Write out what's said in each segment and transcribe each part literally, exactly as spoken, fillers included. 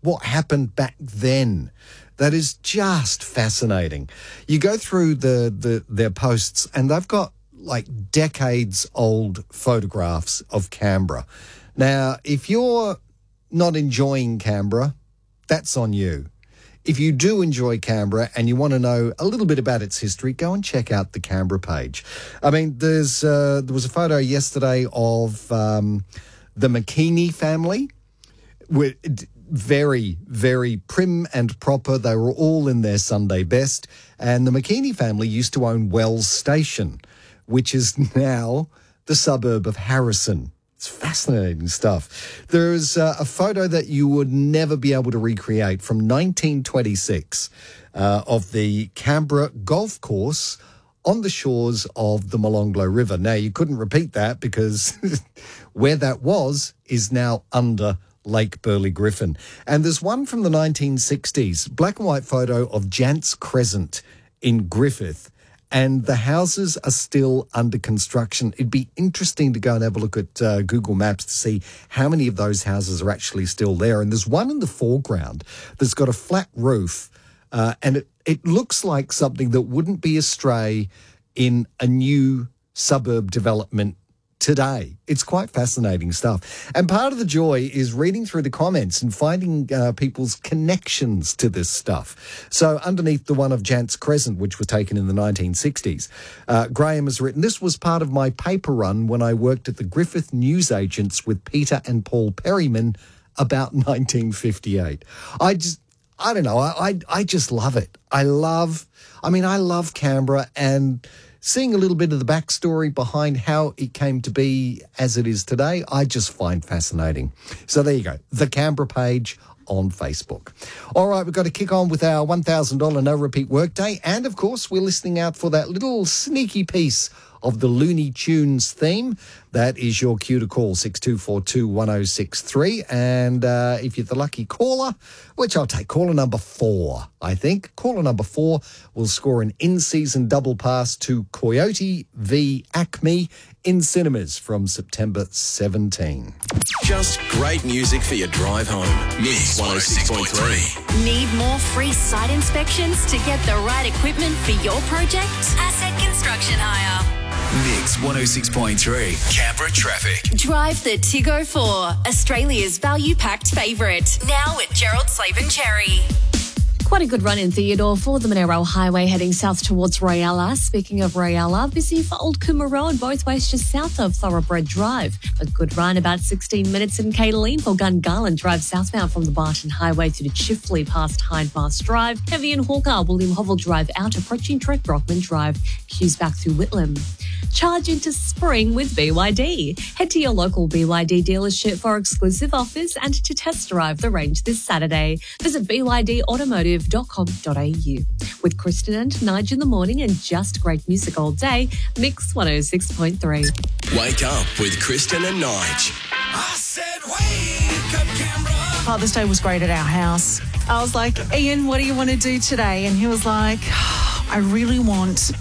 what happened back then. That is just fascinating. You go through the, the their posts and they've got like decades old photographs of Canberra. Now, if you're not enjoying Canberra, that's on you. If you do enjoy Canberra and you want to know a little bit about its history, go and check out the Canberra page. I mean, there's uh, there was a photo yesterday of um, the McKeaney family with very, very prim and proper. They were all in their Sunday best. And the McKeaney family used to own Wells Station, which is now the suburb of Harrison. It's fascinating stuff. There's uh, a photo that you would never be able to recreate from nineteen twenty-six uh, of the Canberra golf course on the shores of the Molonglo River. Now, you couldn't repeat that because where that was is now under Lake Burley Griffin. And there's one from the nineteen sixties, black and white photo of Jantz Crescent in Griffith, and the houses are still under construction. It'd be interesting to go and have a look at uh, Google Maps to see how many of those houses are actually still there. And there's one in the foreground that's got a flat roof, uh, and it, it looks like something that wouldn't be astray in a new suburb development today. It's quite fascinating stuff. And part of the joy is reading through the comments and finding uh, people's connections to this stuff. So underneath the one of Jantz Crescent, which was taken in the nineteen sixties, uh, Graham has written, "This was part of my paper run when I worked at the Griffith Newsagents with Peter and Paul Perryman about nineteen fifty-eight. I just, I don't know, I, I, I just love it. I love, I mean, I love Canberra, and seeing a little bit of the backstory behind how it came to be as it is today, I just find fascinating. So there you go, the Canberra page on Facebook. All right, we've got to kick on with our one thousand dollars no-repeat workday. And, of course, we're listening out for that little sneaky piece of the Looney Tunes theme. That is your cue to call six two four two, one oh six three. And uh, if you're the lucky caller, which I'll take, caller number four, I think. Caller number four will score an in-season double pass to Coyote v Acme in cinemas from September seventeenth. Just great music for your drive home. Mix one oh six point three. Need more free site inspections to get the right equipment for your project? Asset Construction Hire. Mix one oh six point three. Canberra traffic. Drive the Tiggo four, Australia's value-packed favourite. Now at Gerald Slaven Cherry. Quite a good run in Theodore for the Monero Highway heading south towards Royalla. Speaking of Royalla, busy for Old Coomera Road, both ways just south of Thoroughbred Drive. A good run, about sixteen minutes in Kataleen for Gungarland Drive southbound from the Barton Highway to the Chifley past Hindmarsh Drive. Heavy in Hawker, William Hovell Drive out, approaching Trent Brockman Drive. Queues back through Whitlam. Charge into spring with B Y D. Head to your local B Y D dealership for exclusive offers and to test drive the range this Saturday. Visit b y d automotive dot com dot a u. With Kristen and Nige in the morning and just great music all day, Mix one oh six point three. Wake up with Kristen and Nige. I said wake up, Canberra. Father's Day was great at our house. I was like, Ian, what do you want to do today? And he was like, I really want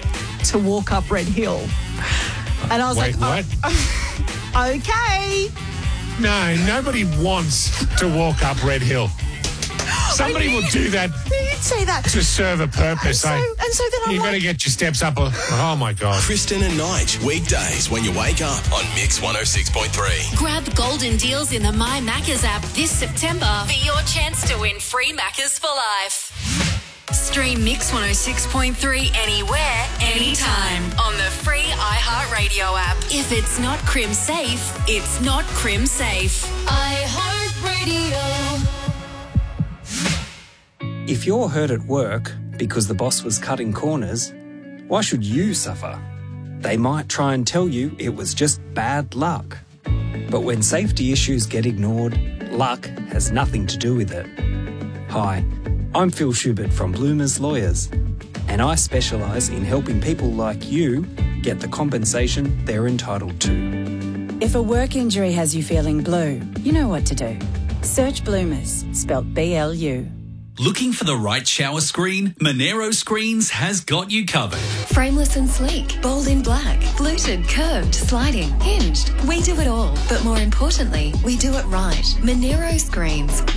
to walk up Red Hill. And I was Wait, like, what? oh, okay. No, nobody wants to walk up Red Hill. Somebody will do that You did say that. to serve a purpose. So, eh? and so then I'm You like, better get your steps up. Oh, my God. Kristen and Nige, weekdays when you wake up on Mix one oh six point three. Grab golden deals in the My Maccas app this September for your chance to win free Maccas for life. Stream Mix one oh six point three anywhere, anytime on the free iHeartRadio app. If it's not Crim Safe, it's not Crim Safe. iHeartRadio. If you're hurt at work because the boss was cutting corners, why should you suffer? They might try and tell you it was just bad luck. But when safety issues get ignored, luck has nothing to do with it. Hi, I'm Phil Schubert from Bloomers Lawyers, and I specialise in helping people like you get the compensation they're entitled to. If a work injury has you feeling blue, you know what to do. Search Bloomers, spelt B L U. Looking for the right shower screen? Monero Screens has got you covered. Frameless and sleek, bold in black, fluted, curved, sliding, hinged. We do it all, but more importantly, we do it right. Monero Screens.